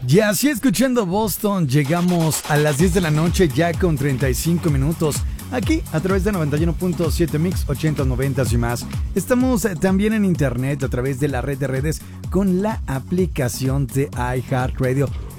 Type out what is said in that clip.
Y así escuchando Boston, llegamos a las 10 de la noche ya con 35 minutos. Aquí a través de 91.7 Mix 80, 90 y más. Estamos también en internet a través de la red de redes con la aplicación de iHeartRadio.